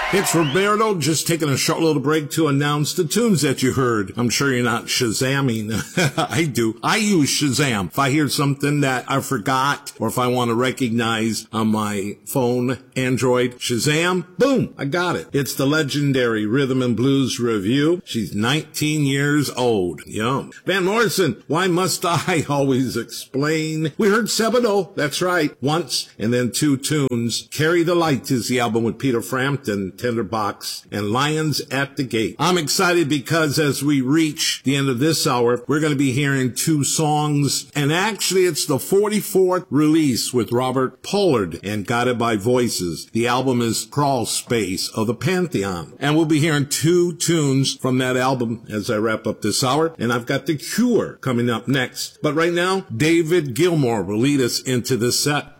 It's Roberto, just taking a short little break to announce the tunes that you heard. I'm sure you're not Shazamming. I do. I use Shazam. If I hear something that I forgot, or if I want to recognize on my phone, Android, Shazam, boom, I got it. It's the legendary Rhythm and Blues Review. She's 19 years old. Yum. Van Morrison, Why Must I Always Explain? We heard Sebado, that's right, once, and then two tunes. Carry the Light is the album with Peter Frampton, Tinderbox, and Lions at the Gate. I'm excited because as we reach the end of this hour, we're going to be hearing two songs, and actually it's the 44th release with Robert Pollard and Guided by Voices. The album is Crawl Space of the Pantheon, and we'll be hearing two tunes from that album as I wrap up this hour, and I've got The Cure coming up next. But right now, David Gilmour will lead us into this set.